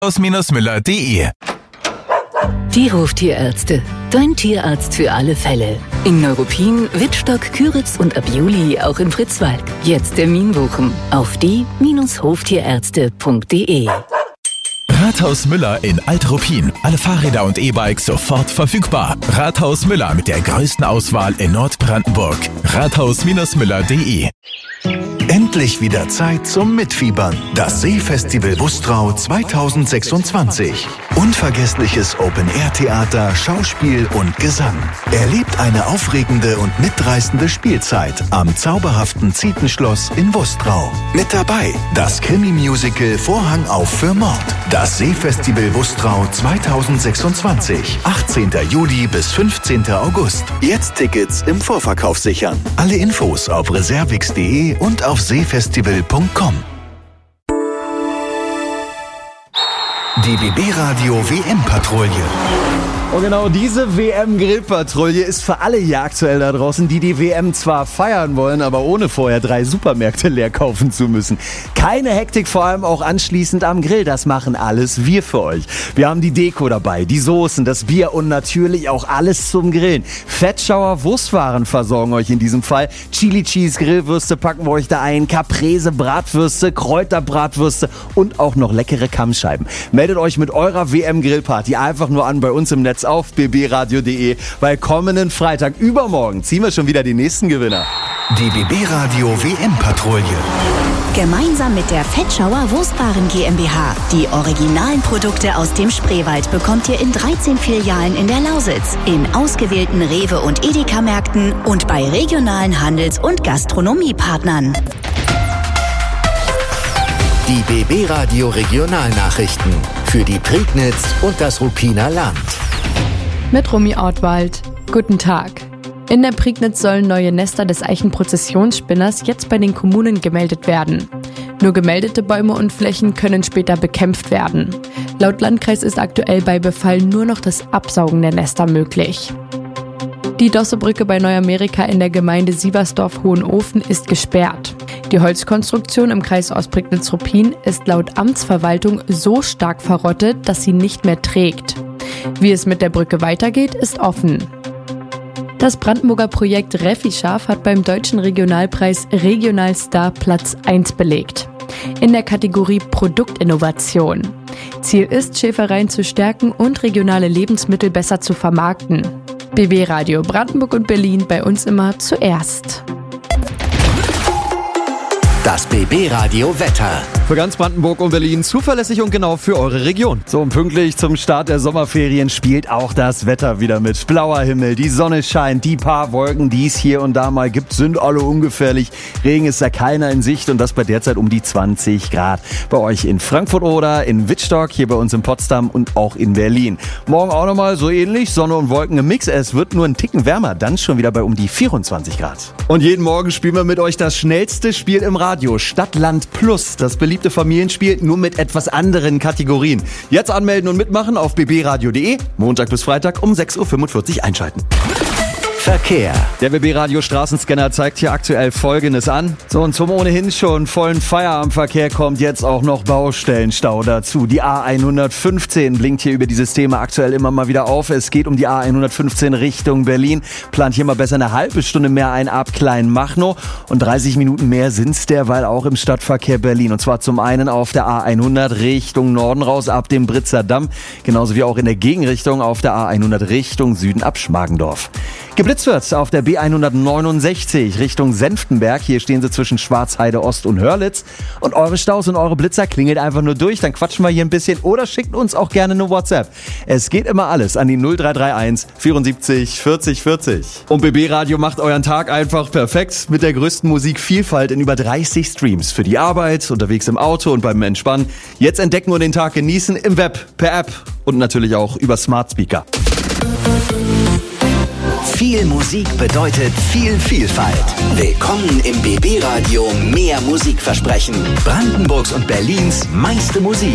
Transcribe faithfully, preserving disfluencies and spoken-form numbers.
müller punkt de. Die Hoftierärzte. Dein Tierarzt für alle Fälle. In Neuruppin, Wittstock, Küritz und ab Juli auch in Fritzwalk. Jetzt Termin buchen auf die Hoftierärzte punkt de. Rathaus Müller in Alt-Ruppin. Alle Fahrräder und E-Bikes sofort verfügbar. Rathaus Müller mit der größten Auswahl in Nordbrandenburg. Rathaus Müller punkt de. Endlich wieder Zeit zum Mitfiebern. Das Seefestival Wustrau zweitausendsechsundzwanzig. Unvergessliches Open-Air-Theater, Schauspiel und Gesang. Erlebt eine aufregende und mitreißende Spielzeit am zauberhaften Zietenschloss in Wustrau. Mit dabei das Krimi-Musical Vorhang auf für Mord. Das Seefestival Wustrau zweitausendsechsundzwanzig. achtzehnten Juli bis fünfzehnten August. Jetzt Tickets im Vorverkauf sichern. Alle Infos auf reservix punkt de und auf seefestival punkt com. Die B B-Radio W M-Patrouille. Und genau diese W M-Grillpatrouille ist für alle hier aktuell da draußen, die die W M zwar feiern wollen, aber ohne vorher drei Supermärkte leer kaufen zu müssen. Keine Hektik, vor allem auch anschließend am Grill. Das machen alles wir für euch. Wir haben die Deko dabei, die Soßen, das Bier und natürlich auch alles zum Grillen. Fettschauer Wurstwaren versorgen euch in diesem Fall. Chili Cheese Grillwürste packen wir euch da ein, Caprese Bratwürste, Kräuterbratwürste und auch noch leckere Kammscheiben. Meldet euch mit eurer W M-Grillparty einfach nur an bei uns im Netz auf b b radio punkt de, weil kommenden Freitag, übermorgen, ziehen wir schon wieder die nächsten Gewinner. Die B B-Radio W M-Patrouille. Gemeinsam mit der Fettschauer Wurstwaren GmbH. Die originalen Produkte aus dem Spreewald bekommt ihr in dreizehn Filialen in der Lausitz, in ausgewählten Rewe- und Edeka-Märkten und bei regionalen Handels- und Gastronomiepartnern. Die B B-Radio Regionalnachrichten für die Prignitz und das Ruppiner Land. Mit Romy Ortwald. Guten Tag. In der Prignitz sollen neue Nester des Eichenprozessionsspinners jetzt bei den Kommunen gemeldet werden. Nur gemeldete Bäume und Flächen können später bekämpft werden. Laut Landkreis ist aktuell bei Befall nur noch das Absaugen der Nester möglich. Die Dossebrücke bei Neuamerika in der Gemeinde Sieversdorf-Hohenofen ist gesperrt. Die Holzkonstruktion im Kreis Ostprignitz-Ruppin ist laut Amtsverwaltung so stark verrottet, dass sie nicht mehr trägt. Wie es mit der Brücke weitergeht, ist offen. Das Brandenburger Projekt Refischaf hat beim Deutschen Regionalpreis Regionalstar Platz eins belegt. In der Kategorie Produktinnovation. Ziel ist, Schäfereien zu stärken und regionale Lebensmittel besser zu vermarkten. B B-Radio Brandenburg und Berlin bei uns immer zuerst. Das B B-Radio Wetter. Für ganz Brandenburg und Berlin zuverlässig und genau für eure Region. So, und pünktlich zum Start der Sommerferien spielt auch das Wetter wieder mit. Blauer Himmel, die Sonne scheint, die paar Wolken, die es hier und da mal gibt, sind alle ungefährlich. Regen ist da keiner in Sicht und das bei derzeit um die zwanzig Grad. Bei euch in Frankfurt oder in Wittstock, hier bei uns in Potsdam und auch in Berlin. Morgen auch nochmal so ähnlich, Sonne und Wolken im Mix. Es wird nur ein Ticken wärmer, dann schon wieder bei um die vierundzwanzig Grad. Und jeden Morgen spielen wir mit euch das schnellste Spiel im Radio, Stadtland Plus, das beliebte Familienspiel, nur mit etwas anderen Kategorien. Jetzt anmelden und mitmachen auf b b radio punkt de, Montag bis Freitag um sechs Uhr fünfundvierzig einschalten. Verkehr. Der B B-Radio Straßenscanner zeigt hier aktuell Folgendes an. So, und zum ohnehin schon vollen Feierabendverkehr kommt jetzt auch noch Baustellenstau dazu. Die A hundertfünfzehn blinkt hier über dieses Thema aktuell immer mal wieder auf. Es geht um die A hundertfünfzehn Richtung Berlin. Plant hier mal besser eine halbe Stunde mehr ein ab Kleinmachnow. Und dreißig Minuten mehr sind's derweil auch im Stadtverkehr Berlin. Und zwar zum einen auf der A hundert Richtung Norden raus ab dem Britzer Damm. Genauso wie auch in der Gegenrichtung auf der A hundert Richtung Süden ab Schmargendorf. Geblitzt wird auf der B hundertneunundsechzig Richtung Senftenberg. Hier stehen sie zwischen Schwarzheide Ost und Hörlitz. Und eure Staus und eure Blitzer klingelt einfach nur durch. Dann quatschen wir hier ein bisschen oder schickt uns auch gerne eine WhatsApp. Es geht immer alles an die null drei drei eins vierundsiebzig vierzig vierzig. Und B B-Radio macht euren Tag einfach perfekt mit der größten Musikvielfalt in über dreißig Streams. Für die Arbeit, unterwegs im Auto und beim Entspannen. Jetzt entdecken und den Tag genießen im Web, per App und natürlich auch über Smart Speaker. Viel Musik bedeutet viel Vielfalt. Willkommen im B B-Radio Mehr Musikversprechen. Brandenburgs und Berlins meiste Musik.